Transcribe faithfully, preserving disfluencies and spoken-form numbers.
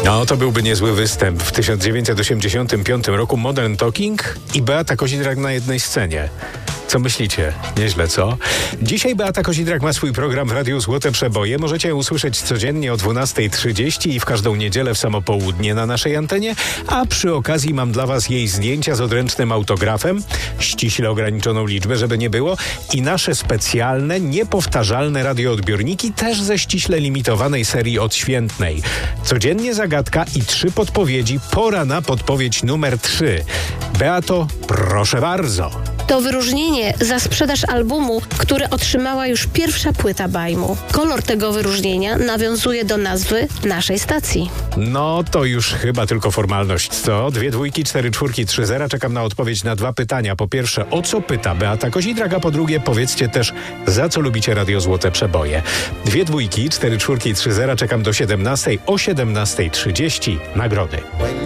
No, to byłby niezły występ. W tysiąc dziewięćset osiemdziesiątym piątym roku Modern Talking i Beata Kozidrak na jednej scenie. Co myślicie? Nieźle, co? Dzisiaj Beata Kozidrak ma swój program w Radiu Złote Przeboje. Możecie ją usłyszeć codziennie o dwunasta trzydzieści i w każdą niedzielę w samo południe na naszej antenie, a przy okazji mam dla was jej zdjęcia z odręcznym autografem, ściśle ograniczoną liczbę, żeby nie było, i nasze specjalne, niepowtarzalne radioodbiorniki też ze ściśle limitowanej serii odświętnej. Codziennie zagadka i trzy podpowiedzi. Pora na podpowiedź numer trzy. Beato, proszę bardzo. To wyróżnienie za sprzedaż albumu, który otrzymała już pierwsza płyta Bajmu. Kolor tego wyróżnienia nawiązuje do nazwy naszej stacji. No to już chyba tylko formalność, co? Dwie dwójki, cztery czwórki, trzy zera. Czekam na odpowiedź na dwa pytania. Po pierwsze, o co pyta Beata Kozidrak, a po drugie, powiedzcie też, za co lubicie Radio Złote Przeboje. Dwie dwójki, cztery czwórki, trzy zera. Czekam do siedemnastej. O siedemnasta trzydzieści nagrody.